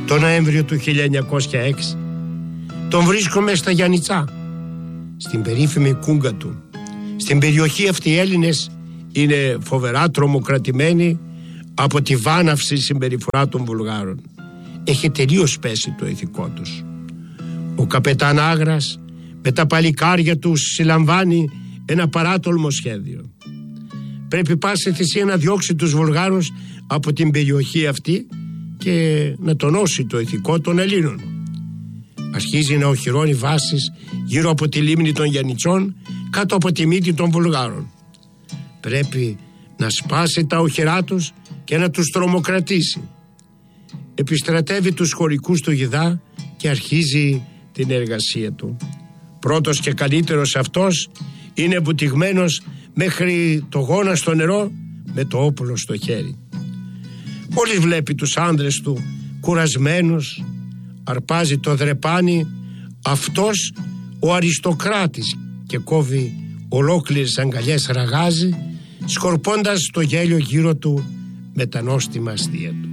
το Νοέμβριο του 1906. Τον βρίσκομαι στα Γιαννιτσά, στην περίφημη Κούγκα του. Στην περιοχή αυτή οι Έλληνες είναι φοβερά τρομοκρατημένοι από τη βάναυση συμπεριφορά των Βουλγάρων. Έχει τελείως πέσει το ηθικό τους. Ο καπετάν Άγρας με τα παλικάρια του συλλαμβάνει ένα παράτολμο σχέδιο. Πρέπει πάση θυσία να διώξει τους Βουλγάρους από την περιοχή αυτή και να τονώσει το ηθικό των Ελλήνων. Αρχίζει να οχυρώνει βάσεις γύρω από τη λίμνη των Γιαννιτσών, κάτω από τη μύτη των Βουλγάρων. Πρέπει να σπάσει τα οχυρά τους και να τους τρομοκρατήσει. Επιστρατεύει τους χωρικούς του Γιδά και αρχίζει την εργασία του. Πρώτος και καλύτερος αυτός είναι βουτυγμένος μέχρι το γόνα στο νερό με το όπλο στο χέρι. Μόλις βλέπει τους άνδρες του κουρασμένους, αρπάζει το δρεπάνι αυτός ο αριστοκράτης και κόβει ολόκληρες αγκαλιές ραγάζι, σκορπώντας το γέλιο γύρω του με τα νόστιμα αστεία του.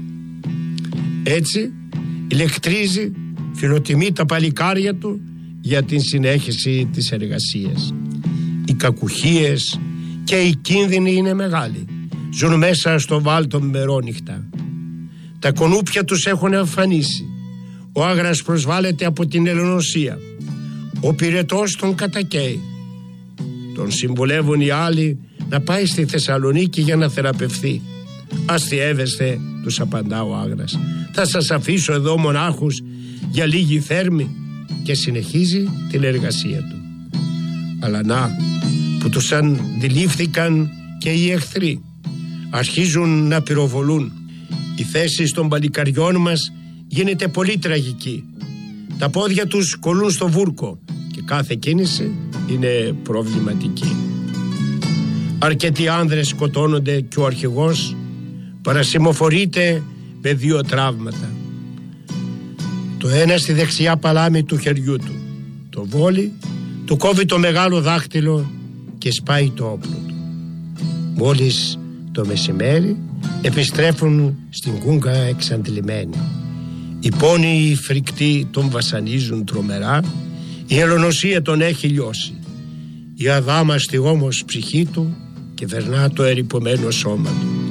Έτσι ηλεκτρίζει, φιλοτιμεί τα παλικάρια του για την συνέχιση της εργασίας. Οι κακουχίες και οι κίνδυνοι είναι μεγάλοι. Ζουν μέσα στο βάλτο μερόνυχτα. Τα κονούπια τους έχουν εμφανίσει. Ο Άγρας προσβάλλεται από την ελονοσία. Ο πυρετός τον κατακαίει. Τον συμβουλεύουν οι άλλοι να πάει στη Θεσσαλονίκη για να θεραπευθεί. Αστιεύεστε, τους απαντά ο Άγρας. Θα σας αφήσω εδώ μονάχους για λίγη θέρμη. Και συνεχίζει την εργασία του. Αλλά να, που τους αντιλήφθηκαν και οι εχθροί. Αρχίζουν να πυροβολούν. Η θέση των παλικαριών μας γίνεται πολύ τραγική. Τα πόδια τους κολλούν στο βούρκο και κάθε κίνηση είναι προβληματική. Αρκετοί άνδρες σκοτώνονται και ο αρχηγός παρασημοφορείται με 2 τραύματα. Το ένα στη δεξιά παλάμη του χεριού του. Το βόλι του κόβει το μεγάλο δάχτυλο και σπάει το όπλο του. Μόλις το μεσημέρι επιστρέφουν στην Κούγκα εξαντλημένοι. Οι πόνοι φρικτοί τον βασανίζουν τρομερά. Η ελονοσία τον έχει λιώσει. Η αδάμαστη όμως ψυχή του κυβερνά το ερειπωμένο σώμα του.